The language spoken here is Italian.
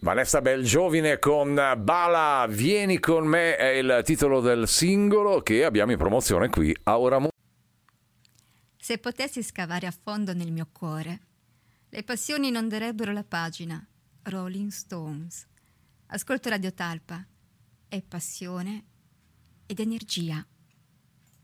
Vanessa Belgiovine con Bala, vieni con me è il titolo del singolo che abbiamo in promozione qui a Ora. Se potessi scavare a fondo nel mio cuore, le passioni non darebbero la pagina. Rolling Stones. Ascolto Radio Talpa. È passione ed energia.